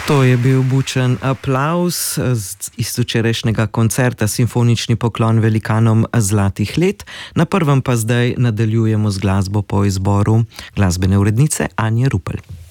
To je bil bučen aplavz iz včerajšnjega koncerta Simfonični poklon velikanom zlatih let. Na prvem pa zdaj nadaljujemo z glasbo po izboru glasbene urednice Anje Rupel.